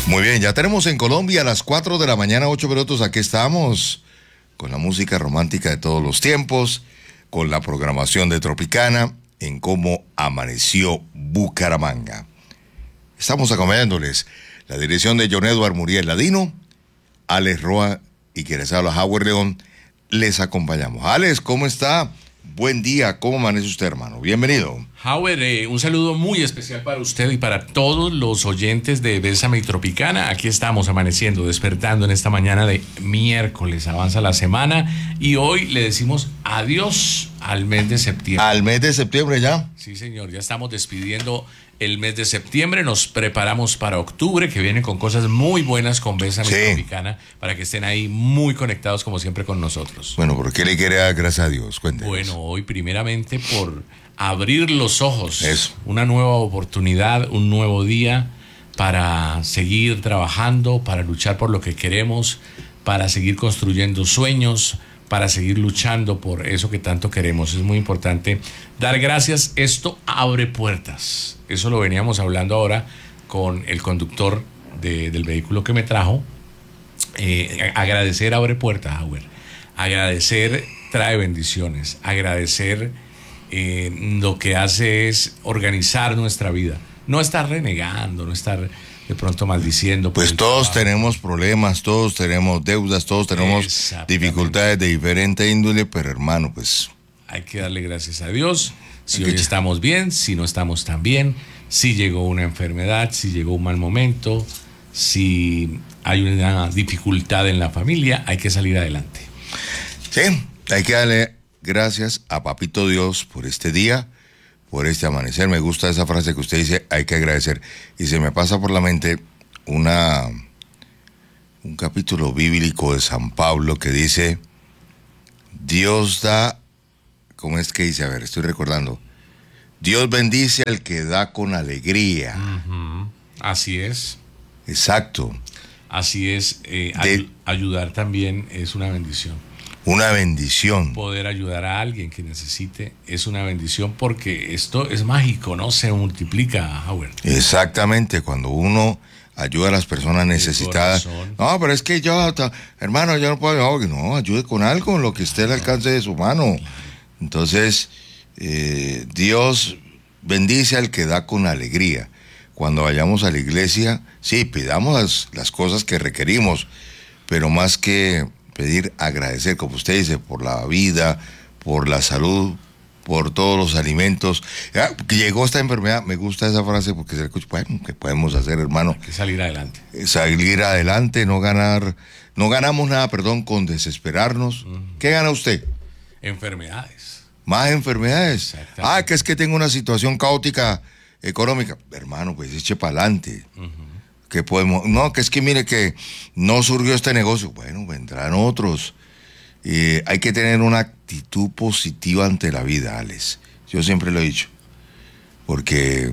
Muy bien, ya tenemos en Colombia a las 4 de la mañana, 8 minutos. Aquí estamos con la música romántica de todos los tiempos, con la programación de Tropicana en Cómo Amaneció Bucaramanga. Estamos acompañándoles la dirección de John Edward Muriel Ladino, Alex Roa y quienes habla Howard León. Les acompañamos. Alex, ¿cómo está? Buen día, ¿cómo amanece usted, hermano? Bienvenido. Howard, un saludo muy especial para usted y para todos los oyentes de Bésame y Tropicana. Aquí estamos amaneciendo, despertando en esta mañana de miércoles. Avanza la semana y hoy le decimos adiós al mes de septiembre. ¿Al mes de septiembre ya? Sí, señor, ya estamos despidiendo el mes de septiembre. Nos preparamos para octubre, que viene con cosas muy buenas con Bésame y Tropicana, para que estén ahí muy conectados como siempre con nosotros. Bueno, ¿por qué le quiere dar gracias a Dios? Cuéntenos. Bueno, hoy primeramente por abrir los ojos. Eso. Una nueva oportunidad, un nuevo día para seguir trabajando, para luchar por lo que queremos, para seguir construyendo sueños, para seguir luchando por eso que tanto queremos. Es muy importante dar gracias. Esto abre puertas. Eso lo veníamos hablando ahora con el conductor del vehículo que me trajo. Agradecer abre puertas, Howard. Agradecer trae bendiciones. Agradecer lo que hace es organizar nuestra vida. No estar renegando, no estar de pronto maldiciendo. Pues todos tenemos problemas, todos tenemos deudas, todos tenemos dificultades de diferente índole, pero hermano, pues hay que darle gracias a Dios. Si hoy estamos bien, si no estamos tan bien, si llegó una enfermedad, si llegó un mal momento, si hay una dificultad en la familia, hay que salir adelante. Sí, hay que darle gracias a Papito Dios por este día, por este amanecer. Me gusta esa frase que usted dice, hay que agradecer. Y se me pasa por la mente un capítulo bíblico de San Pablo que dice, Dios da, ¿cómo es que dice? A ver, estoy recordando. Dios bendice al que da con alegría. Uh-huh. Así es. Exacto. Así es. Ayudar también es una bendición. Una bendición. Poder ayudar a alguien que necesite es una bendición porque esto es mágico, ¿no? Se multiplica, Howard. Exactamente, cuando uno ayuda a las personas necesitadas. No, pero es que yo, hermano, yo no puedo, no, ayude con algo, lo que esté al alcance de su mano. Entonces, Dios bendice al que da con alegría. Cuando vayamos a la iglesia, sí, pidamos las cosas que requerimos, pero más que pedir, agradecer, como usted dice, por la vida, por la salud, por todos los alimentos. Llegó esta enfermedad, me gusta esa frase porque se escucha, bueno, ¿qué podemos hacer, hermano? Hay que salir adelante. Salir adelante, no ganamos nada, con desesperarnos. Uh-huh. ¿Qué gana usted? Enfermedades. Más enfermedades. Que es que tengo una situación caótica económica. Hermano, pues eche para adelante. Uh-huh. Que podemos, no, que es que mire que no surgió este negocio. Bueno, vendrán otros. Hay que tener una actitud positiva ante la vida, Alex. Yo siempre lo he dicho. Porque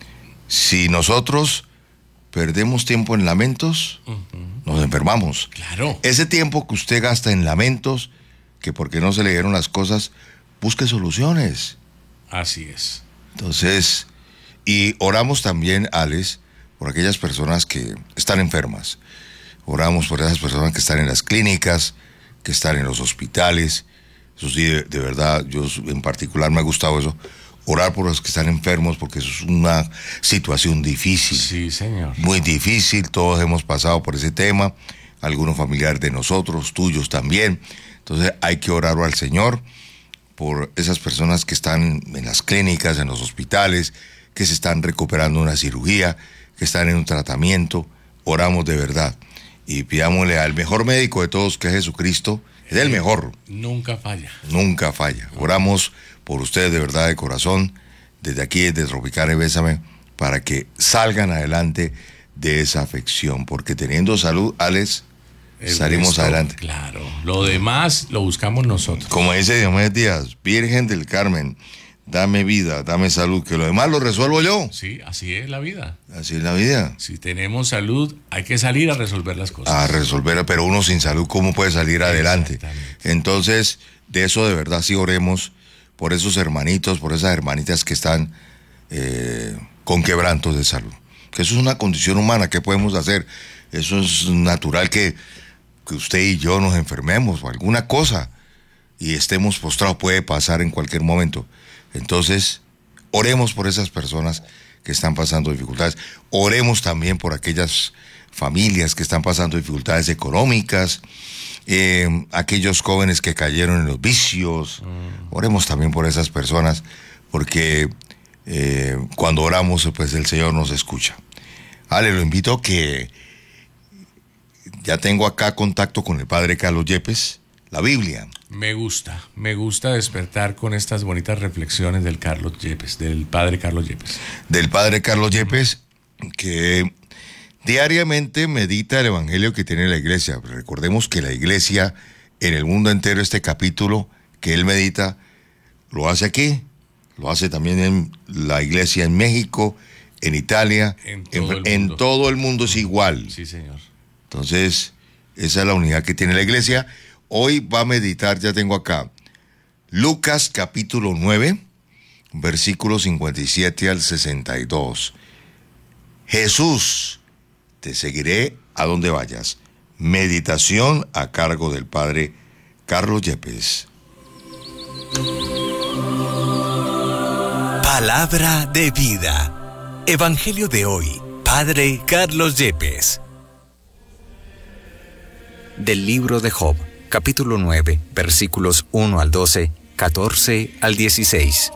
si nosotros perdemos tiempo en lamentos, uh-huh, nos enfermamos. Claro. Ese tiempo que usted gasta en lamentos, que porque no se le dieron las cosas, busque soluciones. Así es. Entonces, y oramos también, Alex, por aquellas personas que están enfermas. Oramos por esas personas que están en las clínicas, que están en los hospitales. Eso sí, de verdad, yo en particular me ha gustado eso. Orar por los que están enfermos, porque eso es una situación difícil. Sí, señor. Muy difícil, todos hemos pasado por ese tema. Algunos familiares de nosotros, tuyos también. Entonces hay que orar al Señor por esas personas que están en las clínicas, en los hospitales, que se están recuperando una cirugía, que están en un tratamiento. Oramos de verdad y pidámosle al mejor médico de todos, que es Jesucristo. Es el mejor. Nunca falla. Nunca falla. Oramos por ustedes de verdad, de corazón, desde aquí, desde Tropicana y Bésame, para que salgan adelante de esa afección, porque teniendo salud, Alex, salimos adelante. Claro, lo demás lo buscamos nosotros. Como dice Diomedes Díaz, Virgen del Carmen, dame vida, dame salud, que lo demás lo resuelvo yo. Sí, así es la vida. Así es la vida. Si tenemos salud, hay que salir a resolver las cosas. A resolver, pero uno sin salud, ¿cómo puede salir adelante? Entonces, de eso de verdad sí oremos por esos hermanitos, por esas hermanitas que están con quebrantos de salud. que eso es una condición humana. ¿Qué podemos hacer? Eso es natural que usted y yo nos enfermemos o alguna cosa y estemos postrados, puede pasar en cualquier momento. Entonces, oremos por esas personas que están pasando dificultades. Oremos también por aquellas familias que están pasando dificultades económicas, aquellos jóvenes que cayeron en los vicios. Oremos también por esas personas, porque cuando oramos, pues el Señor nos escucha. Lo invito a que ya tengo acá contacto con el padre Carlos Yepes, la Biblia. Me gusta despertar con estas bonitas reflexiones del padre Carlos Yepes. Del padre Carlos Yepes, que diariamente medita el evangelio que tiene la iglesia. Recordemos que la iglesia en el mundo entero, este capítulo que él medita, lo hace aquí, lo hace también en la iglesia en México, en Italia, en todo el mundo es igual. Sí, señor. Entonces, esa es la unidad que tiene la iglesia. Hoy va a meditar, ya tengo acá, Lucas capítulo 9, versículos 57 al 62. Jesús, te seguiré a donde vayas. Meditación a cargo del padre Carlos Yepes. Palabra de vida. Evangelio de hoy, padre Carlos Yepes. Del libro de Job, capítulo 9, versículos 1 al 12, 14 al 16.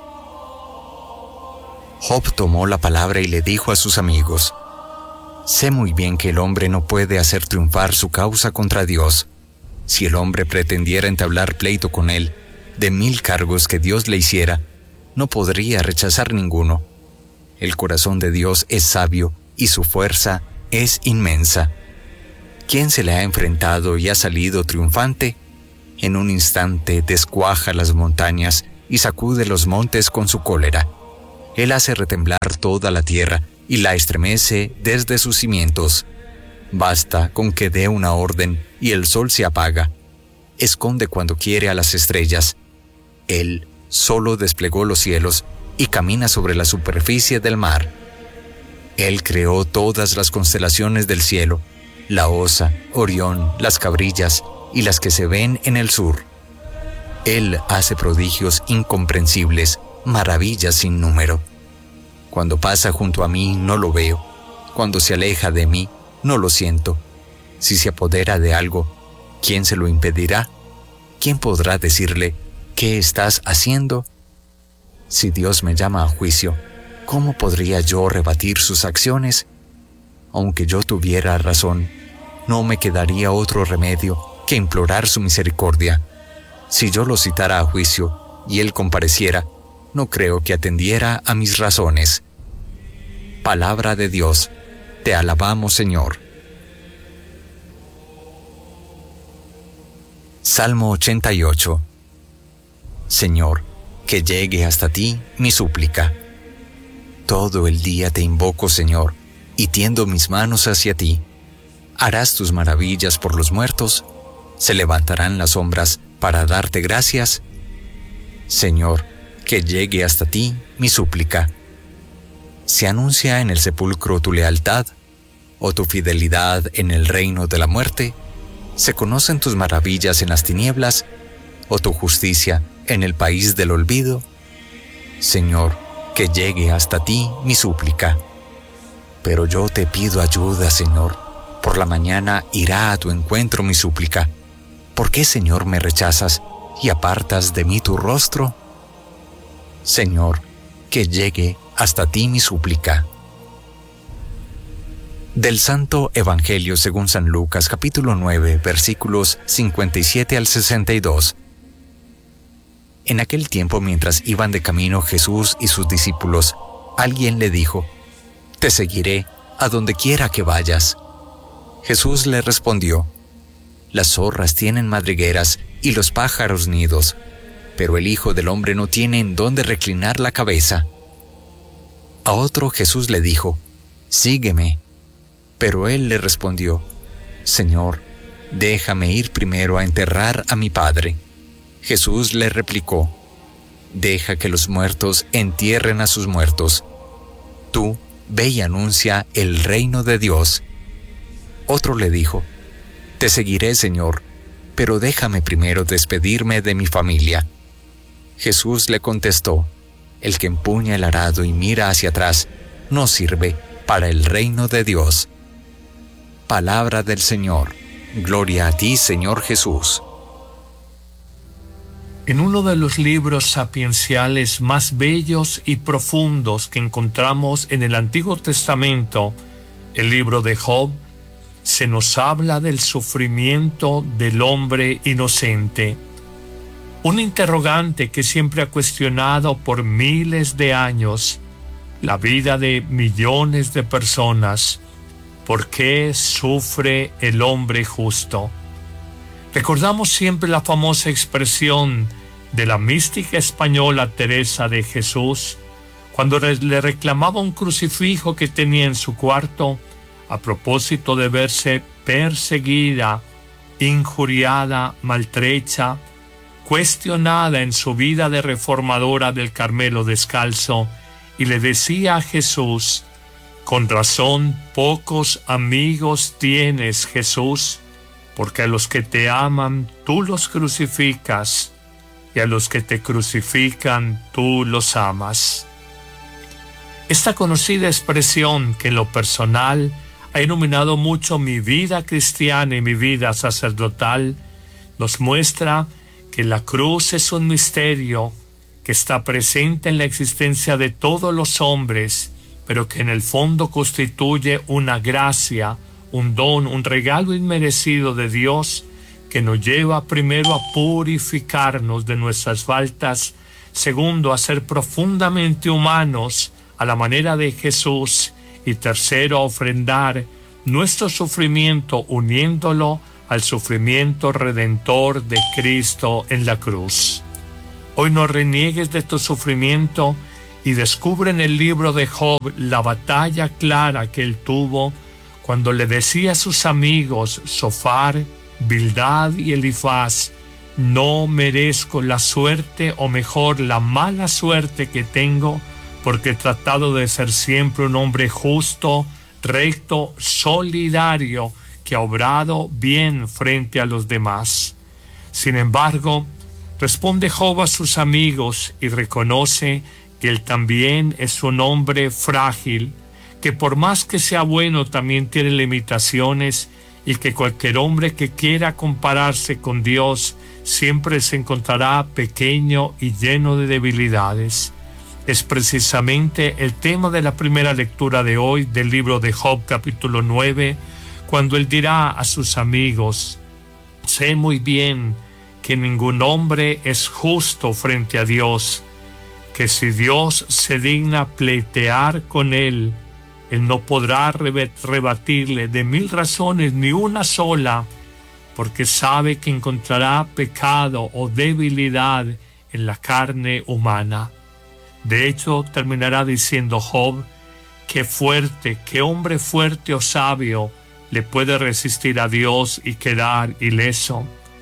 Job tomó la palabra y le dijo a sus amigos: sé muy bien que el hombre no puede hacer triunfar su causa contra Dios. Si el hombre pretendiera entablar pleito con él, de 1000 cargos que Dios le hiciera, no podría rechazar ninguno. El corazón de Dios es sabio y su fuerza es inmensa. ¿Quién se le ha enfrentado y ha salido triunfante? En un instante descuaja las montañas y sacude los montes con su cólera. Él hace retemblar toda la tierra y la estremece desde sus cimientos. Basta con que dé una orden y el sol se apaga. Esconde cuando quiere a las estrellas. Él solo desplegó los cielos y camina sobre la superficie del mar. Él creó todas las constelaciones del cielo, la Osa, Orión, las cabrillas y las que se ven en el sur. Él hace prodigios incomprensibles, maravillas sin número. Cuando pasa junto a mí no lo veo, cuando se aleja de mí no lo siento. Si se apodera de algo, ¿quién se lo impedirá? ¿Quién podrá decirle: ¿qué estás haciendo? Si Dios me llama a juicio, ¿cómo podría yo rebatir sus acciones? Aunque yo tuviera razón, no me quedaría otro remedio que implorar su misericordia. Si yo lo citara a juicio y él compareciera, no creo que atendiera a mis razones. Palabra de Dios, te alabamos, Señor. Salmo 88. Señor, que llegue hasta ti mi súplica. Todo el día te invoco, Señor, y tiendo mis manos hacia ti. Harás tus maravillas por los muertos, se levantarán las sombras para darte gracias. Señor, que llegue hasta ti mi súplica. ¿Se anuncia en el sepulcro tu lealtad o tu fidelidad en el reino de la muerte? ¿Se conocen tus maravillas en las tinieblas o tu justicia en el país del olvido? Señor, que llegue hasta ti mi súplica. Pero yo te pido ayuda, Señor. Por la mañana irá a tu encuentro mi súplica. ¿Por qué, Señor, me rechazas y apartas de mí tu rostro? Señor, que llegue hasta ti mi súplica. Del Santo Evangelio según San Lucas, capítulo 9, versículos 57 al 62. En aquel tiempo, mientras iban de camino Jesús y sus discípulos, alguien le dijo: te seguiré a donde quiera que vayas. Jesús le respondió: las zorras tienen madrigueras y los pájaros nidos, pero el Hijo del Hombre no tiene en dónde reclinar la cabeza. A otro Jesús le dijo: sígueme. Pero él le respondió: Señor, déjame ir primero a enterrar a mi padre. Jesús le replicó: deja que los muertos entierren a sus muertos. Tú ve y anuncia el reino de Dios. Otro le dijo, te seguiré, Señor, pero déjame primero despedirme de mi familia. Jesús le contestó, el que empuña el arado y mira hacia atrás no sirve para el reino de Dios. Palabra del Señor. Gloria a ti, Señor Jesús. En uno de los libros sapienciales más bellos y profundos que encontramos en el Antiguo Testamento, el libro de Job, se nos habla del sufrimiento del hombre inocente. Un interrogante que siempre ha cuestionado por miles de años la vida de millones de personas. ¿Por qué sufre el hombre justo? Recordamos siempre la famosa expresión de la mística española Teresa de Jesús, cuando le reclamaba un crucifijo que tenía en su cuarto, a propósito de verse perseguida, injuriada, maltrecha, cuestionada en su vida de reformadora del Carmelo Descalzo, y le decía a Jesús, con razón pocos amigos tienes, Jesús, porque a los que te aman tú los crucificas, y a los que te crucifican tú los amas. Esta conocida expresión, que en lo personal ha iluminado mucho mi vida cristiana y mi vida sacerdotal, nos muestra que la cruz es un misterio que está presente en la existencia de todos los hombres, pero que en el fondo constituye una gracia, un don, un regalo inmerecido de Dios que nos lleva primero a purificarnos de nuestras faltas, segundo a ser profundamente humanos a la manera de Jesús y tercero a ofrendar nuestro sufrimiento uniéndolo al sufrimiento redentor de Cristo en la cruz. Hoy no reniegues de tu sufrimiento y descubre en el libro de Job la batalla clara que él tuvo cuando le decía a sus amigos Zofar, Bildad y Elifaz, no merezco la suerte, o mejor la mala suerte que tengo, porque he tratado de ser siempre un hombre justo, recto, solidario, que ha obrado bien frente a los demás. Sin embargo, responde Job a sus amigos y reconoce que él también es un hombre frágil, que por más que sea bueno también tiene limitaciones y que cualquier hombre que quiera compararse con Dios siempre se encontrará pequeño y lleno de debilidades. Es precisamente el tema de la primera lectura de hoy del libro de Job, capítulo 9, cuando él dirá a sus amigos, sé muy bien que ningún hombre es justo frente a Dios, que si Dios se digna pleitear con él no podrá rebatirle de 1000 razones ni una sola, porque sabe que encontrará pecado o debilidad en la carne humana. De hecho, terminará diciendo Job, qué fuerte, qué hombre fuerte o sabio le puede resistir a Dios y quedar ileso.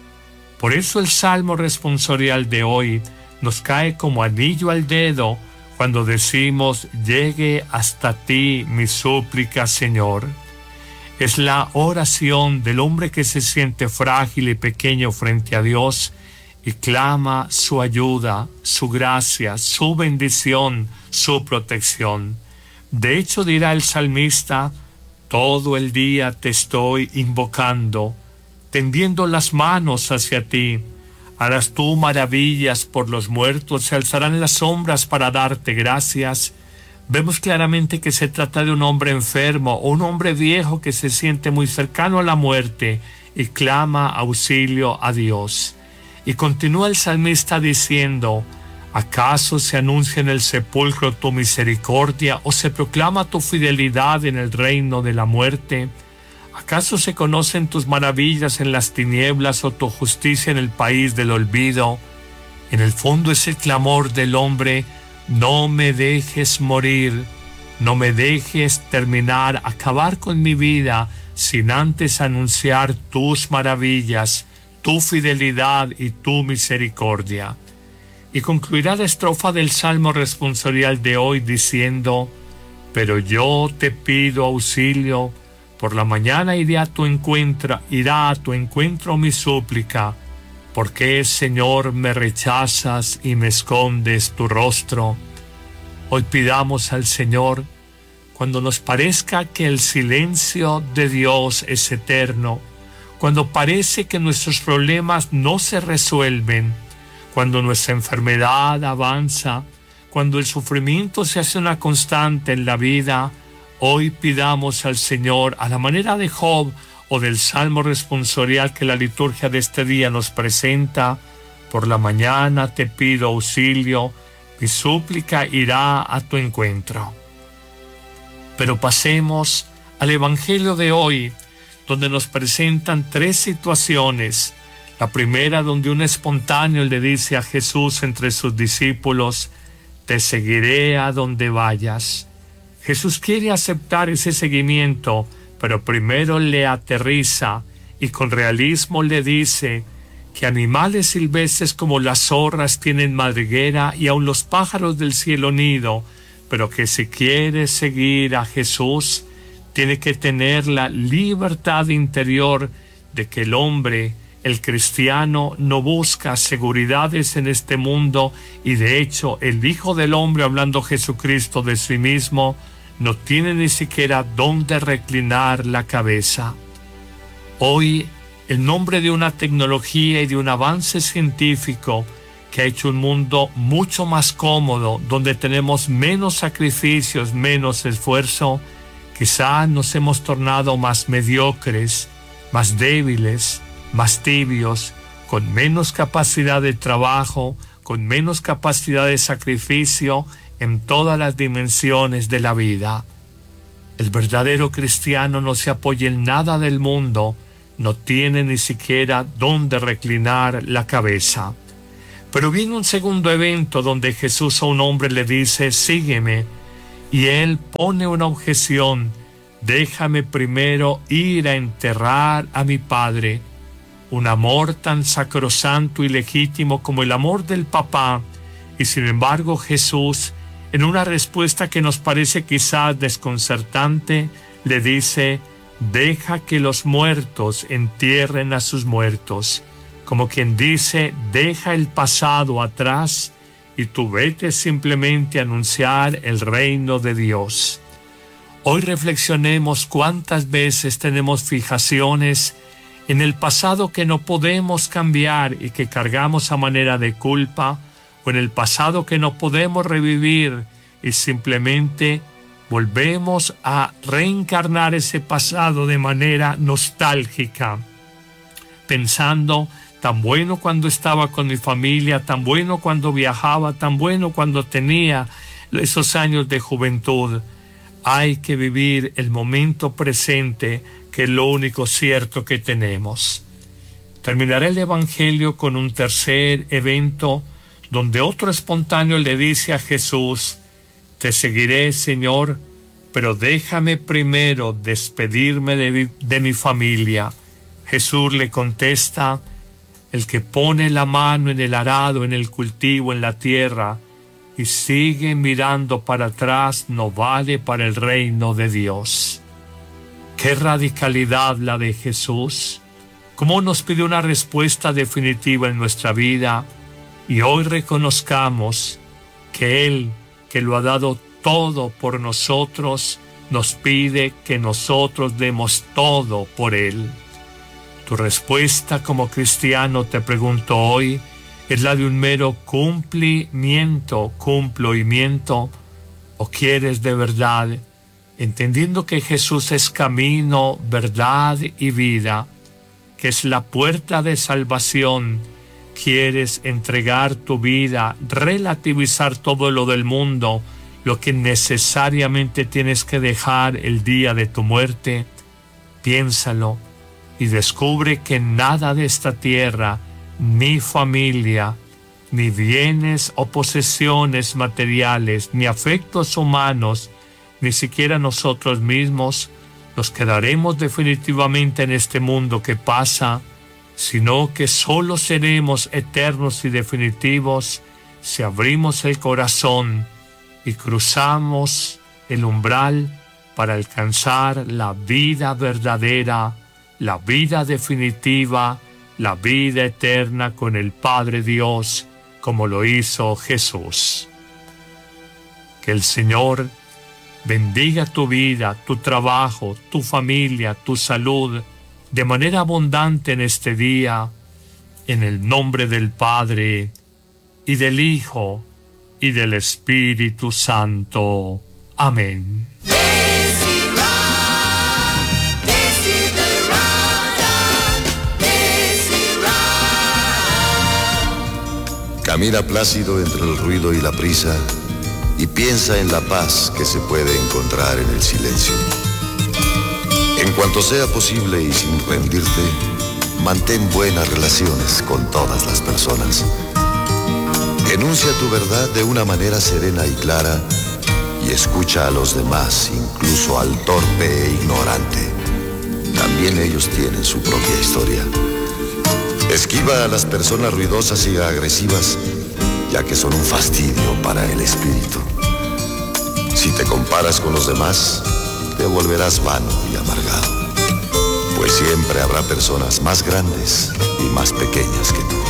Por eso el salmo responsorial de hoy nos cae como anillo al dedo cuando decimos, llegue hasta ti mi súplica, Señor. Es la oración del hombre que se siente frágil y pequeño frente a Dios y clama su ayuda, su gracia, su bendición, su protección. De hecho, dirá el salmista, todo el día te estoy invocando, tendiendo las manos hacia ti. Harás tú maravillas por los muertos, se alzarán las sombras para darte gracias. Vemos claramente que se trata de un hombre enfermo o un hombre viejo que se siente muy cercano a la muerte y clama auxilio a Dios. Y continúa el salmista diciendo, ¿acaso se anuncia en el sepulcro tu misericordia o se proclama tu fidelidad en el reino de la muerte? ¿Acaso se conocen tus maravillas en las tinieblas o tu justicia en el país del olvido? En el fondo es el clamor del hombre, no me dejes morir, no me dejes terminar, acabar con mi vida, sin antes anunciar tus maravillas, tu fidelidad y tu misericordia. Y concluirá la estrofa del Salmo responsorial de hoy diciendo, pero yo te pido auxilio. Por la mañana irá a tu encuentro mi súplica. ¿Por qué, Señor, me rechazas y me escondes tu rostro? Hoy pidamos al Señor, cuando nos parezca que el silencio de Dios es eterno, cuando parece que nuestros problemas no se resuelven, cuando nuestra enfermedad avanza, cuando el sufrimiento se hace una constante en la vida, hoy pidamos al Señor, a la manera de Job o del Salmo responsorial que la liturgia de este día nos presenta: por la mañana te pido auxilio, mi súplica irá a tu encuentro. Pero pasemos al Evangelio de hoy, donde nos presentan tres situaciones. La primera, donde un espontáneo le dice a Jesús entre sus discípulos: te seguiré a donde vayas. Jesús quiere aceptar ese seguimiento, pero primero le aterriza y con realismo le dice que animales silvestres como las zorras tienen madriguera y aun los pájaros del cielo nido, pero que si quiere seguir a Jesús, tiene que tener la libertad interior de que el hombre, el cristiano, no busca seguridades en este mundo, y de hecho el Hijo del Hombre, hablando Jesucristo de sí mismo, no tiene ni siquiera dónde reclinar la cabeza. Hoy, en nombre de una tecnología y de un avance científico que ha hecho un mundo mucho más cómodo, donde tenemos menos sacrificios, menos esfuerzo, quizá nos hemos tornado más mediocres, más débiles, más tibios, con menos capacidad de trabajo, con menos capacidad de sacrificio en todas las dimensiones de la vida. El verdadero cristiano no se apoya en nada del mundo, no tiene ni siquiera dónde reclinar la cabeza. Pero viene un segundo evento donde Jesús a un hombre le dice: sígueme, y él pone una objeción: déjame primero ir a enterrar a mi padre. Un amor tan sacrosanto y legítimo como el amor del papá, y sin embargo Jesús, en una respuesta que nos parece quizás desconcertante, le dice: deja que los muertos entierren a sus muertos. Como quien dice: deja el pasado atrás y tú vete simplemente a anunciar el reino de Dios. Hoy reflexionemos cuántas veces tenemos fijaciones en el pasado que no podemos cambiar y que cargamos a manera de culpa, o en el pasado que no podemos revivir y simplemente volvemos a reencarnar ese pasado de manera nostálgica, pensando: tan bueno cuando estaba con mi familia, tan bueno cuando viajaba, tan bueno cuando tenía esos años de juventud. Hay que vivir el momento presente, que es lo único cierto que tenemos. Terminaré el Evangelio con un tercer evento donde otro espontáneo le dice a Jesús: te seguiré, Señor, pero déjame primero despedirme de mi familia. Jesús le contesta: el que pone la mano en el arado, en el cultivo, en la tierra, y sigue mirando para atrás, no vale para el reino de Dios. ¡Qué radicalidad la de Jesús! ¿Cómo nos pide una respuesta definitiva en nuestra vida? Y hoy reconozcamos que Él, que lo ha dado todo por nosotros, nos pide que nosotros demos todo por Él. Tu respuesta como cristiano, te pregunto hoy, ¿es la de un mero cumplimiento, o quieres de verdad, entendiendo que Jesús es camino, verdad y vida, que es la puerta de salvación, quieres entregar tu vida, relativizar todo lo del mundo, lo que necesariamente tienes que dejar el día de tu muerte? Piénsalo y descubre que nada de esta tierra, ni familia, ni bienes o posesiones materiales, ni afectos humanos, ni siquiera nosotros mismos, nos quedaremos definitivamente en este mundo que pasa, sino que solo seremos eternos y definitivos si abrimos el corazón y cruzamos el umbral para alcanzar la vida verdadera, la vida definitiva, la vida eterna con el Padre Dios, como lo hizo Jesús. Que el Señor bendiga tu vida, tu trabajo, tu familia, tu salud, de manera abundante en este día, en el nombre del Padre, y del Hijo, y del Espíritu Santo. Amén. Camina plácido entre el ruido y la prisa y piensa en la paz que se puede encontrar en el silencio. En cuanto sea posible y sin rendirte, mantén buenas relaciones con todas las personas. Enuncia tu verdad de una manera serena y clara y escucha a los demás, incluso al torpe e ignorante. También ellos tienen su propia historia. Esquiva a las personas ruidosas y agresivas, ya que son un fastidio para el espíritu. Si te comparas con los demás, te volverás vano y amargado, pues siempre habrá personas más grandes y más pequeñas que tú.